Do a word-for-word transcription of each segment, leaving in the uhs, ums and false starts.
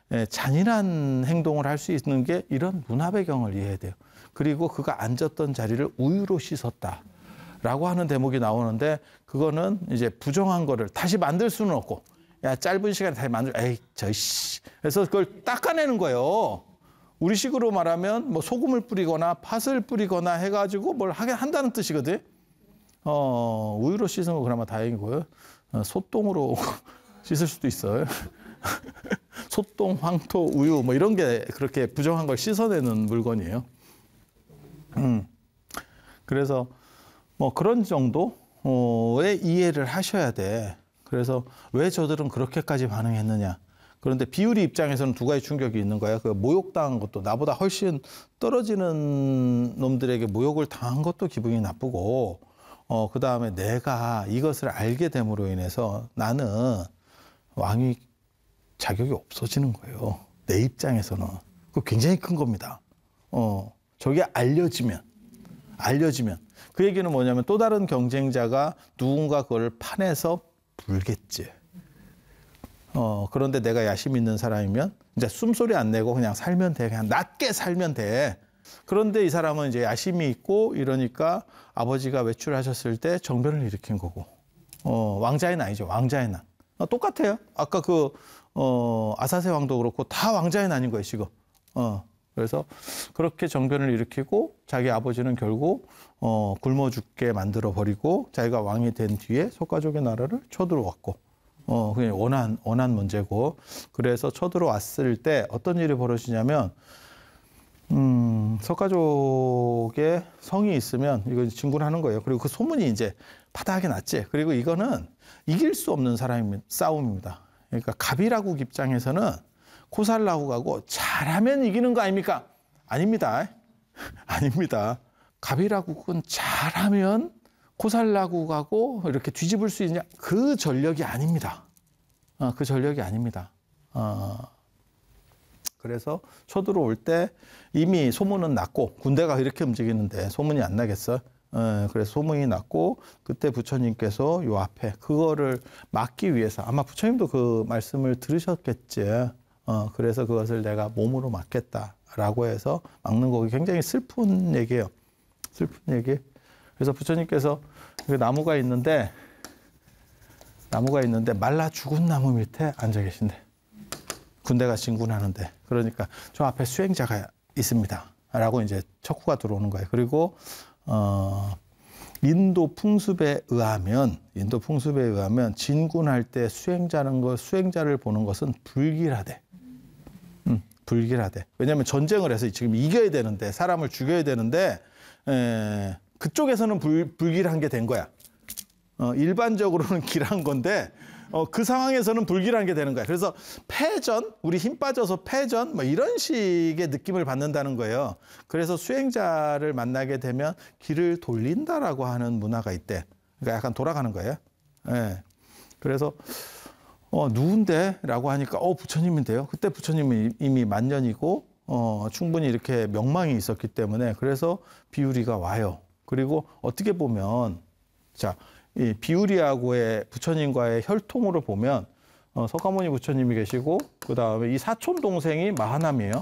예, 잔인한 행동을 할 수 있는 게 이런 문화 배경을 이해해야 돼요. 그리고 그가 앉았던 자리를 우유로 씻었다라고 하는 대목이 나오는데 그거는 이제 부정한 거를 다시 만들 수는 없고 야 짧은 시간에 다시 만들 에이 저씨 그래서 그걸 닦아내는 거예요. 우리식으로 말하면 뭐 소금을 뿌리거나 팥을 뿌리거나 해가지고 뭘 하게 한다는 뜻이거든. 어 우유로 씻은 거 그나마 다행이고요. 어, 소똥으로 씻을 수도 있어요. 소똥, 황토, 우유 뭐 이런 게 그렇게 부정한 걸 씻어내는 물건이에요. 음. 그래서 뭐 그런 정도의 이해를 하셔야 돼. 그래서 왜 저들은 그렇게까지 반응했느냐. 그런데 비유리 입장에서는 두 가지 충격이 있는 거야. 그 모욕당한 것도 나보다 훨씬 떨어지는 놈들에게 모욕을 당한 것도 기분이 나쁘고 어, 그 다음에 내가 이것을 알게 됨으로 인해서 나는 왕위 자격이 없어지는 거예요. 내 입장에서는. 그거 굉장히 큰 겁니다. 어, 저게 알려지면, 알려지면. 그 얘기는 뭐냐면 또 다른 경쟁자가 누군가 그걸 파내서 불겠지. 어, 그런데 내가 야심 있는 사람이면 이제 숨소리 안 내고 그냥 살면 돼. 그냥 낮게 살면 돼. 그런데 이 사람은 이제 야심이 있고 이러니까 아버지가 외출하셨을 때 정변을 일으킨 거고. 어, 왕자의 난이죠. 왕자의 난. 어, 똑같아요. 아까 그, 어, 아사세 왕도 그렇고 다 왕자의 난인 거예요, 지금. 어, 그래서 그렇게 정변을 일으키고 자기 아버지는 결국, 어, 굶어 죽게 만들어 버리고 자기가 왕이 된 뒤에 석가족의 나라를 쳐들어왔고, 어, 그냥 원한, 원한 문제고. 그래서 쳐들어왔을 때 어떤 일이 벌어지냐면, 음, 석가족의 성이 있으면 이거 진군하는 거예요. 그리고 그 소문이 이제 바닥에 났지. 그리고 이거는 이길 수 없는 사람입니다. 싸움입니다. 그러니까 가비라국 입장에서는 코살라국하고 잘하면 이기는 거 아닙니까? 아닙니다. 아닙니다. 가비라국은 잘하면 코살라국하고 이렇게 뒤집을 수 있냐? 그 전력이 아닙니다. 어, 그 전력이 아닙니다. 어, 그래서 쳐들어올 때 이미 소문은 났고 군대가 이렇게 움직이는데 소문이 안 나겠어? 어, 그래서 소문이 났고 그때 부처님께서 요 앞에 그거를 막기 위해서 아마 부처님도 그 말씀을 들으셨겠지. 어, 그래서 그것을 내가 몸으로 막겠다라고 해서 막는 거기 굉장히 슬픈 얘기예요. 슬픈 얘기. 그래서 부처님께서 그 나무가 있는데 나무가 있는데 말라 죽은 나무 밑에 앉아 계신대. 군대가 진군하는데. 그러니까 저 앞에 수행자가 있습니다. 라고 이제 척후가 들어오는 거예요. 그리고 어, 인도 풍습에 의하면 인도 풍습에 의하면 진군할 때 수행자는 거 수행자를 보는 것은 불길하대. 음, 불길하대. 왜냐하면 전쟁을 해서 지금 이겨야 되는데 사람을 죽여야 되는데 에, 그쪽에서는 불, 불길한 게 된 거야. 어, 일반적으로는 길한 건데 어, 그 상황에서는 불길한 게 되는 거야. 그래서 패전, 우리 힘 빠져서 패전, 뭐 이런 식의 느낌을 받는다는 거예요. 그래서 수행자를 만나게 되면 길을 돌린다라고 하는 문화가 있대. 그러니까 약간 돌아가는 거예요. 예. 그래서 어, 누군데? 라고 하니까 어, 부처님인데요. 그때 부처님은 이미 만년이고 어, 충분히 이렇게 명망이 있었기 때문에 그래서 비유리가 와요. 그리고 어떻게 보면 자, 이 비유리하고의 부처님과의 혈통으로 보면 어, 석가모니 부처님이 계시고 그 다음에 이 사촌 동생이 마하남이에요.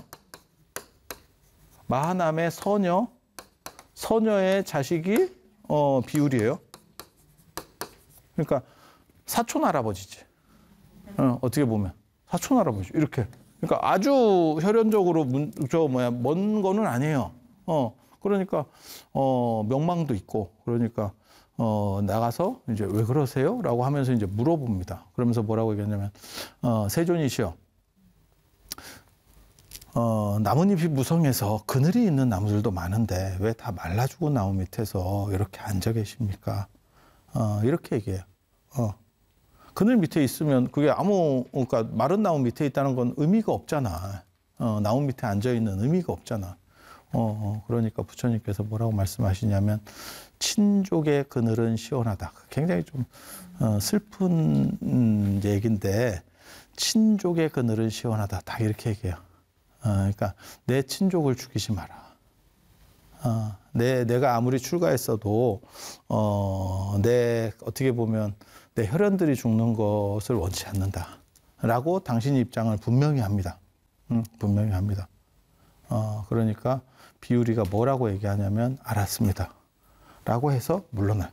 마하남의 서녀, 서녀의 자식이 어, 비유리예요. 그러니까 사촌 할아버지지. 어, 어떻게 보면 사촌 할아버지 이렇게. 그러니까 아주 혈연적으로 문, 저 뭐야 먼 거는 아니에요. 어, 그러니까 어, 명망도 있고 그러니까. 어, 나가서 이제 왜 그러세요? 라고 하면서 이제 물어봅니다. 그러면서 뭐라고 얘기했냐면, 어, 세존이시여, 어, 나뭇잎이 무성해서 그늘이 있는 나무들도 많은데 왜 다 말라 죽은 나무 밑에서 이렇게 앉아 계십니까? 어, 이렇게 얘기해요. 어. 그늘 밑에 있으면 그게 아무, 그러니까 마른 나무 밑에 있다는 건 의미가 없잖아. 어, 나무 밑에 앉아 있는 의미가 없잖아. 어, 그러니까 부처님께서 뭐라고 말씀하시냐면, 친족의 그늘은 시원하다. 굉장히 좀 어, 슬픈 음, 얘기인데 친족의 그늘은 시원하다. 다 이렇게 얘기해요. 어, 그러니까 내 친족을 죽이지 마라. 어, 내, 내가 아무리 출가했어도 어, 내 어떻게 보면 내 혈연들이 죽는 것을 원치 않는다. 라고 당신의 입장을 분명히 합니다. 음, 분명히 합니다. 어, 그러니까 비유리가 뭐라고 얘기하냐면 알았습니다. 라고 해서 물러나.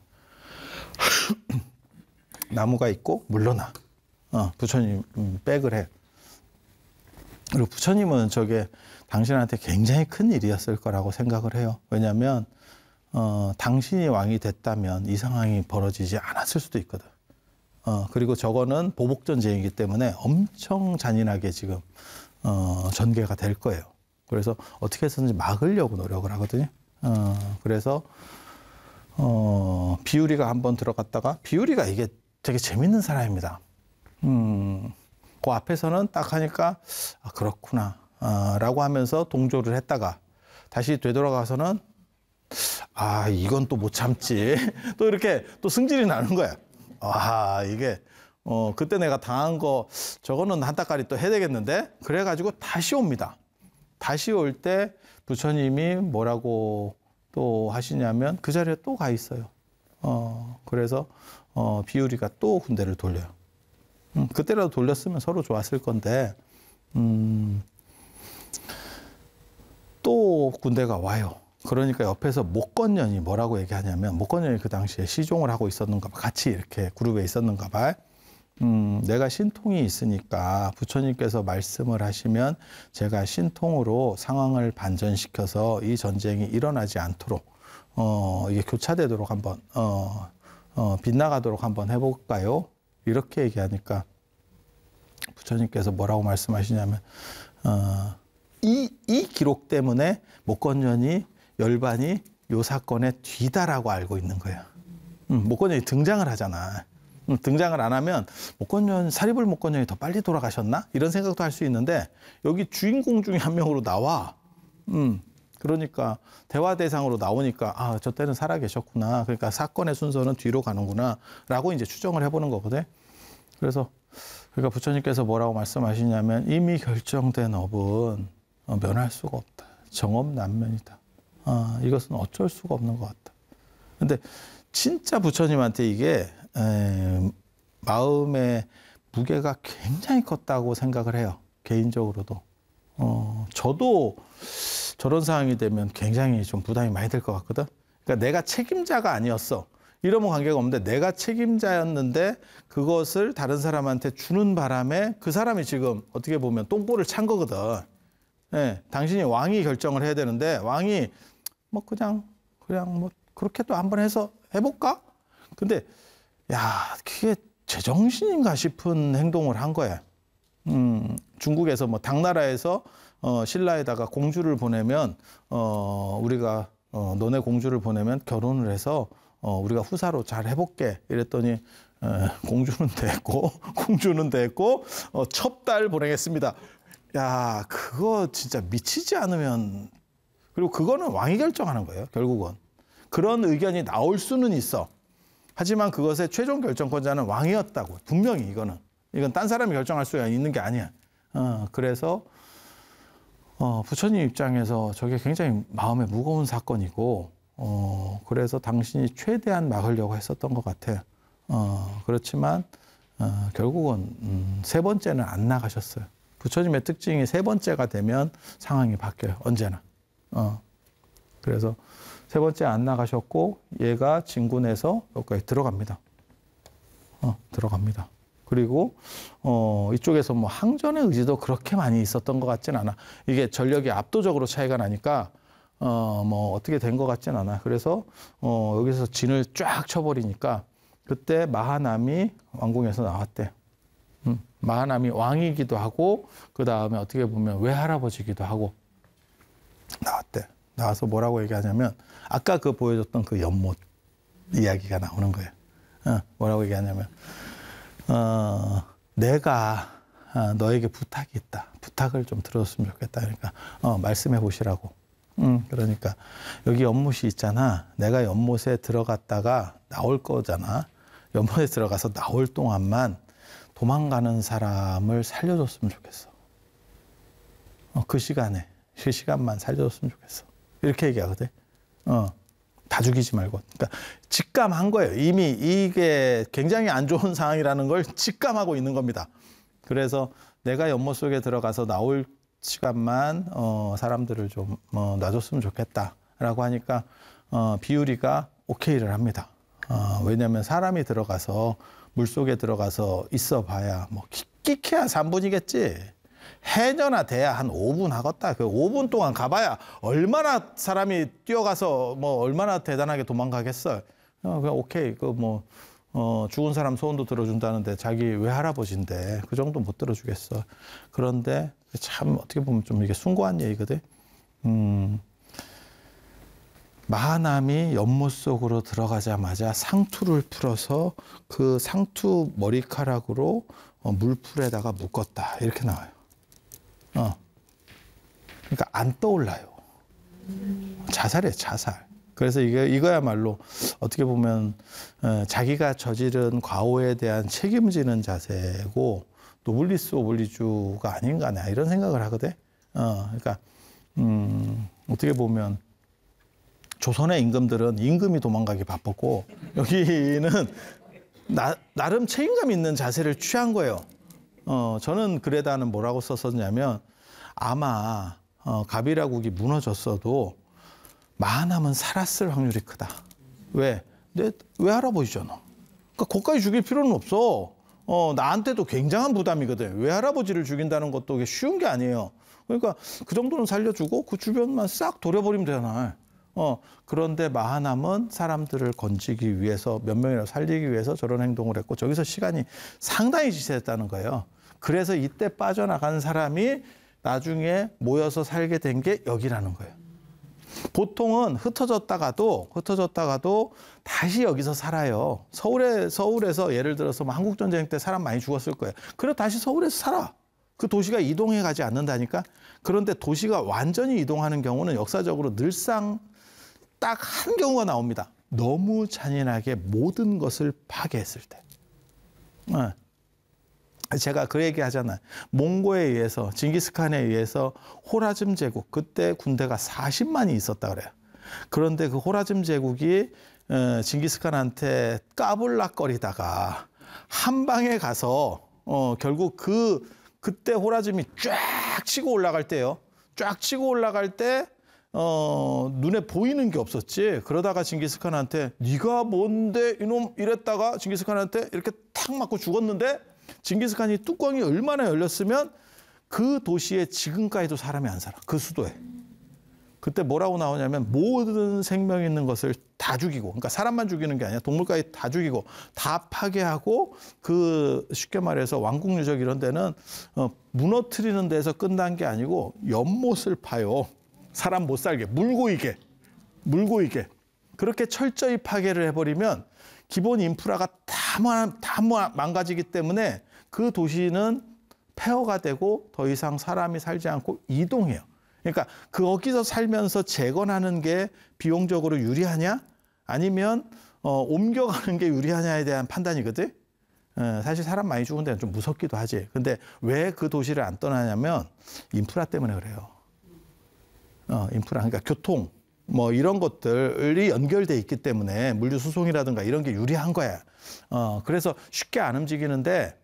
나무가 있고 물러나. 어, 부처님 음, 백을 해. 그리고 부처님은 저게 당신한테 굉장히 큰 일이었을 거라고 생각을 해요. 왜냐하면 어, 당신이 왕이 됐다면 이 상황이 벌어지지 않았을 수도 있거든. 어, 그리고 저거는 보복전쟁이기 때문에 엄청 잔인하게 지금 어, 전개가 될 거예요. 그래서 어떻게 해서든지 막으려고 노력을 하거든요. 어, 그래서 어, 비유리가 한번 들어갔다가, 비유리가 이게 되게 재밌는 사람입니다. 음, 그 앞에서는 딱 하니까 아, 그렇구나 아, 라고 하면서 동조를 했다가 다시 되돌아가서는 아 이건 또 못 참지 또 이렇게 또 승질이 나는 거야. 아 이게 어 그때 내가 당한 거 저거는 한따까리 또 해야 되겠는데, 그래가지고 다시 옵니다. 다시 올 때 부처님이 뭐라고 또 하시냐면 그 자리에 또 가 있어요. 어 그래서 어 비유리가 또 군대를 돌려요. 음, 그때라도 돌렸으면 서로 좋았을 건데 음, 또 군대가 와요. 그러니까 옆에서 목건년이 뭐라고 얘기하냐면, 목건년이 그 당시에 시종을 하고 있었는가 봐. 같이 이렇게 그룹에 있었는가 봐. 음, 내가 신통이 있으니까 부처님께서 말씀을 하시면 제가 신통으로 상황을 반전시켜서 이 전쟁이 일어나지 않도록 어, 이게 교차되도록 한번 어, 어, 빗나가도록 한번 해볼까요? 이렇게 얘기하니까 부처님께서 뭐라고 말씀하시냐면 어, 이, 이 기록 때문에 목건년이 열반이 요 사건의 뒤다라고 알고 있는 거예요. 음, 목건년이 등장을 하잖아. 음, 등장을 안 하면 목건년, 사리불 목건년이 더 빨리 돌아가셨나? 이런 생각도 할 수 있는데 여기 주인공 중에 한 명으로 나와. 음, 그러니까 대화 대상으로 나오니까 아, 저 때는 살아 계셨구나. 그러니까 사건의 순서는 뒤로 가는구나 라고 이제 추정을 해보는 거거든. 그래서 그러니까 부처님께서 뭐라고 말씀하시냐면 이미 결정된 업은 면할 수가 없다. 정업난면이다. 아, 이것은 어쩔 수가 없는 것 같다. 근데 진짜 부처님한테 이게 에, 마음의 무게가 굉장히 컸다고 생각을 해요. 개인적으로도. 어, 저도 저런 상황이 되면 굉장히 좀 부담이 많이 될 것 같거든. 그러니까 내가 책임자가 아니었어. 이러면 관계가 없는데 내가 책임자였는데 그것을 다른 사람한테 주는 바람에 그 사람이 지금 어떻게 보면 똥볼을 찬 거거든. 예, 당신이 왕이 결정을 해야 되는데 왕이 뭐 그냥 그냥 뭐 그렇게 또 한번 해서 해볼까? 근데 야 그게 제정신인가 싶은 행동을 한 거야. 음, 중국에서 뭐 당나라에서 어, 신라에다가 공주를 보내면 어, 우리가 어, 너네 공주를 보내면 결혼을 해서 어, 우리가 후사로 잘 해볼게 이랬더니 에, 공주는 됐고 공주는 됐고 어, 첩달 보내겠습니다. 야 그거 진짜 미치지 않으면, 그리고 그거는 왕이 결정하는 거예요. 결국은 그런 의견이 나올 수는 있어. 하지만 그것의 최종 결정권자는 왕이었다고. 분명히 이거는 이건 딴 사람이 결정할 수 있는 게 아니야. 어, 그래서 어, 부처님 입장에서 저게 굉장히 마음에 무거운 사건이고 어, 그래서 당신이 최대한 막으려고 했었던 것 같아. 어, 그렇지만 어, 결국은 음, 세 번째는 안 나가셨어요. 부처님의 특징이 세 번째가 되면 상황이 바뀌어요. 언제나. 어, 그래서 세 번째 안 나가셨고 얘가 진군에서 여기까지 들어갑니다. 어, 들어갑니다. 그리고 어, 이쪽에서 뭐 항전의 의지도 그렇게 많이 있었던 것 같진 않아. 이게 전력이 압도적으로 차이가 나니까 어, 뭐 어떻게 된 것 같진 않아. 그래서 어, 여기서 진을 쫙 쳐버리니까 그때 마하남이 왕궁에서 나왔대. 음, 마하남이 왕이기도 하고 그 다음에 어떻게 보면 외할아버지기도 하고 나왔대. 나와서 뭐라고 얘기하냐면 아까 그 보여줬던 그 연못 이야기가 나오는 거예요. 어, 뭐라고 얘기하냐면 어, 내가 어, 너에게 부탁이 있다. 부탁을 좀 들었으면 좋겠다. 그러니까 어, 말씀해 보시라고. 음, 그러니까 여기 연못이 있잖아. 내가 연못에 들어갔다가 나올 거잖아. 연못에 들어가서 나올 동안만 도망가는 사람을 살려줬으면 좋겠어. 어, 그 시간에 그 시간만 살려줬으면 좋겠어. 이렇게 얘기하거든. 어, 다 죽이지 말고. 그러니까 직감한 거예요. 이미 이게 굉장히 안 좋은 상황이라는 걸 직감하고 있는 겁니다. 그래서 내가 연못 속에 들어가서 나올 시간만 어, 사람들을 좀 어, 놔줬으면 좋겠다라고 하니까 어, 비유리가 오케이를 합니다. 어, 왜냐하면 사람이 들어가서 물속에 들어가서 있어봐야 뭐 끼끼야 삼 분이겠지. 해녀나 돼야 한 오 분 하겠다. 그 오 분 동안 가봐야 얼마나 사람이 뛰어가서 뭐 얼마나 대단하게 도망가겠어. 어, 그냥 오케이. 그 뭐 어, 죽은 사람 소원도 들어준다는데 자기 외할아버지인데 그 정도 못 들어주겠어. 그런데 참 어떻게 보면 좀 이게 숭고한 얘기거든. 음, 마하남이 연못 속으로 들어가자마자 상투를 풀어서 그 상투 머리카락으로 어, 물풀에다가 묶었다. 이렇게 나와요. 어. 그러니까 안 떠올라요. 자살이에요, 자살. 그래서 이게, 이거야말로 어떻게 보면 어, 자기가 저지른 과오에 대한 책임지는 자세고 노블리스 오블리주가 아닌가 나 이런 생각을 하거든. 어, 그러니까 음, 어떻게 보면 조선의 임금들은 임금이 도망가기 바빴고 여기는 나, 나름 책임감 있는 자세를 취한 거예요. 어, 저는 글에다는 뭐라고 썼었냐면 아마 어, 가비라국이 무너졌어도 마하남은 살았을 확률이 크다. 왜? 내 외할아버지잖아. 그러니까 거기까지 죽일 필요는 없어. 어, 나한테도 굉장한 부담이거든. 외할아버지를 죽인다는 것도 쉬운 게 아니에요. 그러니까 그 정도는 살려주고 그 주변만 싹 도려버리면 되잖아. 어, 그런데 마하남은 사람들을 건지기 위해서 몇 명이라도 살리기 위해서 저런 행동을 했고 저기서 시간이 상당히 지체했다는 거예요. 그래서 이때 빠져나간 사람이 나중에 모여서 살게 된 게 여기라는 거예요. 보통은 흩어졌다가도 흩어졌다가도 다시 여기서 살아요. 서울에 서울에서 예를 들어서 뭐 한국 전쟁 때 사람 많이 죽었을 거예요. 그래 다시 서울에서 살아. 그 도시가 이동해 가지 않는다니까. 그런데 도시가 완전히 이동하는 경우는 역사적으로 늘상 딱 한 경우가 나옵니다. 너무 잔인하게 모든 것을 파괴했을 때. 네. 제가 그 얘기 하잖아요. 몽고에 의해서 징기스칸에 의해서 호라즘 제국 그때 군대가 사십만이 있었다 그래요. 그런데 그 호라즘 제국이 징기스칸한테 까불락거리다가 한 방에 가서 어 결국 그 그때 호라즘이 쫙 치고 올라갈 때요. 쫙 치고 올라갈 때 어, 눈에 보이는 게 없었지. 그러다가 징기스칸한테 네가 뭔데 이놈 이랬다가 징기스칸한테 이렇게 탁 맞고 죽었는데 징기스칸이 뚜껑이 얼마나 열렸으면 그 도시에 지금까지도 사람이 안 살아. 그 수도에. 그때 뭐라고 나오냐면 모든 생명 있는 것을 다 죽이고 그러니까 사람만 죽이는 게 아니라 동물까지 다 죽이고 다 파괴하고 그 쉽게 말해서 왕국 유적 이런 데는 어, 무너뜨리는 데서 끝난 게 아니고 연못을 파요. 사람 못 살게 물고이게 물고이게 그렇게 철저히 파괴를 해버리면 기본 인프라가 다, 다 망가지기 때문에 그 도시는 폐허가 되고 더 이상 사람이 살지 않고 이동해요. 그러니까 거기서 살면서 재건하는 게 비용적으로 유리하냐 아니면 어, 옮겨가는 게 유리하냐에 대한 판단이거든. 에, 사실 사람 많이 죽은 데는 좀 무섭기도 하지. 근데 왜 그 도시를 안 떠나냐면 인프라 때문에 그래요. 어, 인프라 그러니까 교통 뭐 이런 것들이 연결돼 있기 때문에 물류 수송이라든가 이런 게 유리한 거야. 어, 그래서 쉽게 안 움직이는데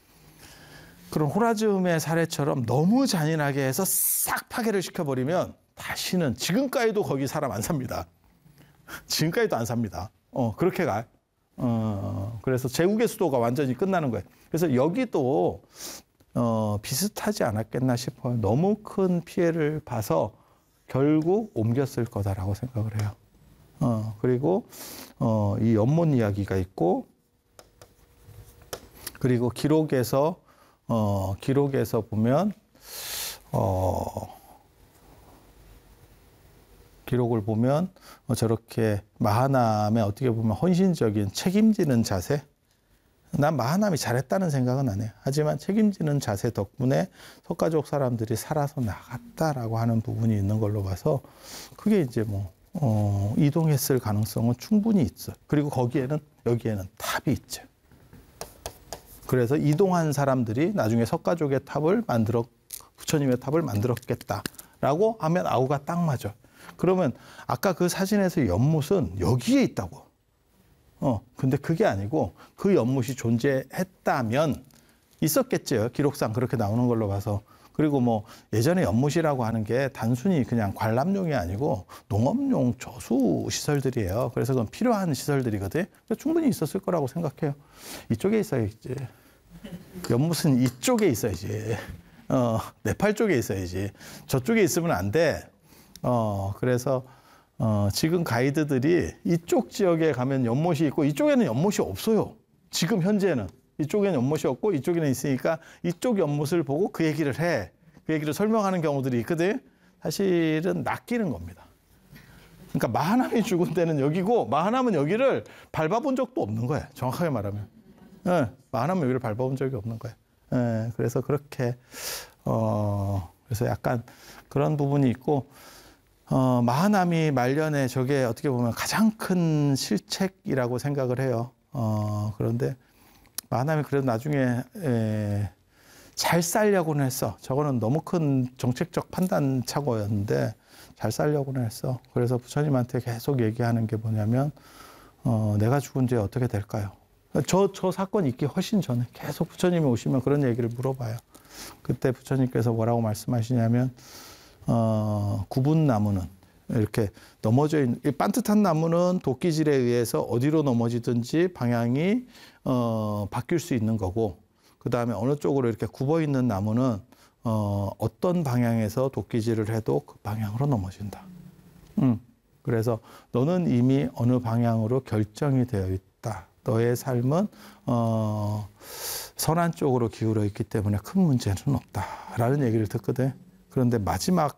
그런 호라즘의 사례처럼 너무 잔인하게 해서 싹 파괴를 시켜버리면 다시는 지금까지도 거기 사람 안 삽니다. 지금까지도 안 삽니다. 어, 그렇게 가. 어, 그래서 제국의 수도가 완전히 끝나는 거예요. 그래서 여기도 어, 비슷하지 않았겠나 싶어요. 너무 큰 피해를 봐서 결국 옮겼을 거다라고 생각을 해요. 어, 그리고 어, 이 연못 이야기가 있고 그리고 기록에서 어, 기록에서 보면 어, 기록을 보면 어, 저렇게 마하남의 어떻게 보면 헌신적인 책임지는 자세. 난 마하남이 잘했다는 생각은 안 해요. 하지만 책임지는 자세 덕분에 석가족 사람들이 살아서 나갔다라고 하는 부분이 있는 걸로 봐서 그게 이제 뭐 어, 이동했을 가능성은 충분히 있어. 그리고 거기에는 여기에는 탑이 있죠. 그래서 이동한 사람들이 나중에 석가족의 탑을 만들어 부처님의 탑을 만들었겠다라고 하면 아우가 딱 맞아. 그러면 아까 그 사진에서 연못은 여기에 있다고. 어, 근데 그게 아니고 그 연못이 존재했다면 있었겠죠. 기록상 그렇게 나오는 걸로 봐서 그리고 뭐 예전에 연못이라고 하는 게 단순히 그냥 관람용이 아니고 농업용 저수 시설들이에요. 그래서 그건 필요한 시설들이거든요. 충분히 있었을 거라고 생각해요. 이쪽에 있어야지. 연못은 이쪽에 있어야지. 어, 네팔 쪽에 있어야지. 저쪽에 있으면 안 돼. 어, 그래서 어, 지금 가이드들이 이쪽 지역에 가면 연못이 있고 이쪽에는 연못이 없어요. 지금 현재는. 이쪽에는 연못이 없고 이쪽에는 있으니까 이쪽 연못을 보고 그 얘기를 해. 그 얘기를 설명하는 경우들이 있거든. 사실은 낚이는 겁니다. 그러니까 마하남이 죽은 데는 여기고 마하남은 여기를 밟아본 적도 없는 거야. 정확하게 말하면. 예, 마하남은 여기를 밟아본 적이 없는 거야. 예, 그래서 그렇게 어 그래서 약간 그런 부분이 있고 어, 마하남이 말년에 저게 어떻게 보면 가장 큰 실책이라고 생각을 해요. 어, 그런데 마하남이 그래도 나중에 에, 잘 살려고는 했어. 저거는 너무 큰 정책적 판단 착오였는데 잘 살려고는 했어. 그래서 부처님한테 계속 얘기하는 게 뭐냐면 어, 내가 죽은 뒤에 어떻게 될까요? 저, 저 사건이 있기 훨씬 전에 계속 부처님이 오시면 그런 얘기를 물어봐요. 그때 부처님께서 뭐라고 말씀하시냐면 어, 구분 나무는 이렇게 넘어져 있는, 반듯한 나무는 도끼질에 의해서 어디로 넘어지든지 방향이 어, 바뀔 수 있는 거고, 그 다음에 어느 쪽으로 이렇게 굽어 있는 나무는 어, 어떤 방향에서 도끼질을 해도 그 방향으로 넘어진다. 음, 그래서 너는 이미 어느 방향으로 결정이 되어 있다. 너의 삶은 어, 선한 쪽으로 기울어 있기 때문에 큰 문제는 없다라는 얘기를 듣거든. 그런데 마지막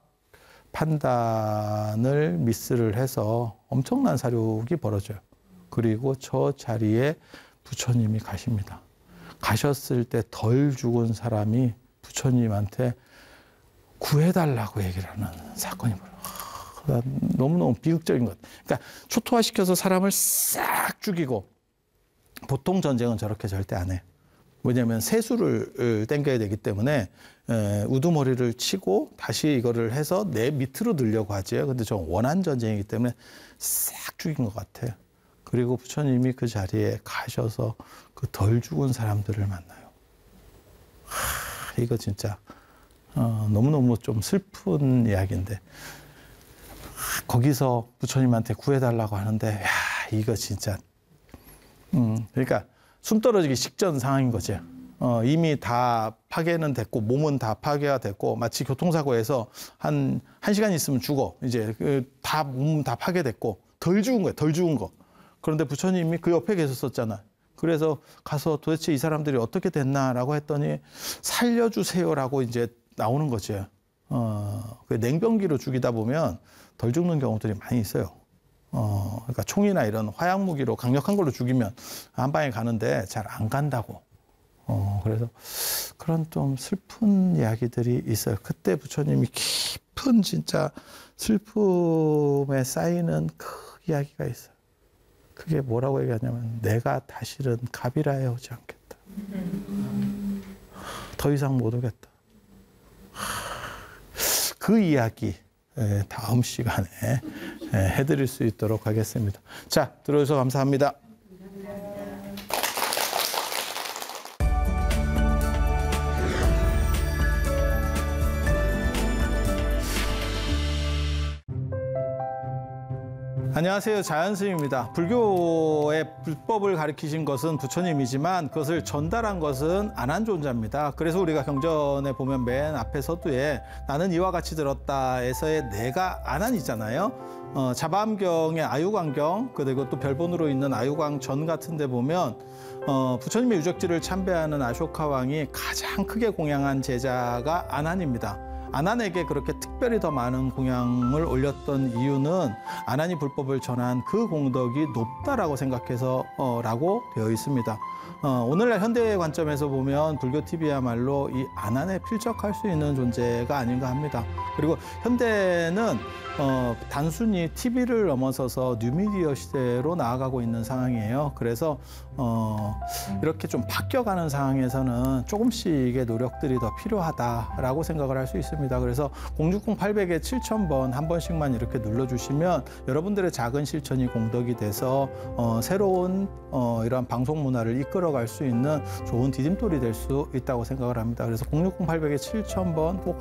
판단을 미스를 해서 엄청난 사륙이 벌어져요. 그리고 저 자리에 부처님이 가십니다. 가셨을 때 덜 죽은 사람이 부처님한테 구해달라고 얘기를 하는 사건이 벌어요. 너무너무 비극적인 것. 그러니까 초토화시켜서 사람을 싹 죽이고, 보통 전쟁은 저렇게 절대 안 해. 왜냐하면 세수를 땡겨야 되기 때문에 에, 우두머리를 치고 다시 이거를 해서 내 밑으로 넣으려고 하죠. 근데 저 원한 전쟁이기 때문에 싹 죽인 것 같아요. 그리고 부처님이 그 자리에 가셔서 그 덜 죽은 사람들을 만나요. 하, 이거 진짜 어, 너무너무 좀 슬픈 이야기인데, 하, 거기서 부처님한테 구해달라고 하는데, 야, 이거 진짜 음, 그러니까 숨 떨어지기 직전 상황인 거죠. 어, 이미 다 파괴는 됐고, 몸은 다 파괴가 됐고, 마치 교통사고에서 한, 한 시간 있으면 죽어. 이제 그 다, 몸 다 파괴됐고, 덜 죽은 거야, 덜 죽은 거. 그런데 부처님이 그 옆에 계셨었잖아. 그래서 가서 도대체 이 사람들이 어떻게 됐나라고 했더니 살려주세요라고 이제 나오는 거죠. 어, 그 냉병기로 죽이다 보면 덜 죽는 경우들이 많이 있어요. 어, 그러니까 총이나 이런 화약 무기로 강력한 걸로 죽이면 한 방에 가는데 잘 안 간다고. 어, 그래서 그런 좀 슬픈 이야기들이 있어요. 그때 부처님이 깊은 진짜 슬픔에 쌓이는 그 이야기가 있어요. 그게 뭐라고 얘기하냐면, 내가 다시는 가비라에 오지 않겠다. 더 이상 못 오겠다. 그 이야기 다음 시간에 해드릴 수 있도록 하겠습니다. 자, 들어주셔서 감사합니다. 안녕하세요. 자연스님입니다. 불교의 불법을 가르치신 것은 부처님이지만 그것을 전달한 것은 안한존자입니다. 그래서 우리가 경전에 보면 맨 앞에 서두에 나는 이와 같이 들었다에서의 내가 안한이잖아요. 어, 자바암경의 아유광경, 그리고 또 별본으로 있는 아유광전 같은 데 보면 어, 부처님의 유적지를 참배하는 아쇼카 왕이 가장 크게 공양한 제자가 안한입니다. 안한에게 그렇게 특별히 더 많은 공양을 올렸던 이유는 안한이 불법을 전한 그 공덕이 높다라고 생각해서 어, 라고 되어 있습니다. 어, 오늘날 현대의 관점에서 보면 불교티비야말로 이 안한에 필적할 수 있는 존재가 아닌가 합니다. 그리고 현대는 어, 단순히 티비를 넘어서서 뉴미디어 시대로 나아가고 있는 상황이에요. 그래서 어, 이렇게 좀 바뀌어가는 상황에서는 조금씩의 노력들이 더 필요하다라고 생각을 할 수 있습니다. 합니다. 그래서 공육공 팔공공에 칠천 번 한 번씩만 이렇게 눌러주시면 여러분들의 작은 실천이 공덕이 돼서 어, 새로운 어, 이러한 방송 문화를 이끌어갈 수 있는 좋은 디딤돌이 될 수 있다고 생각을 합니다. 그래서 공육공 팔공공에 칠천 번 꼭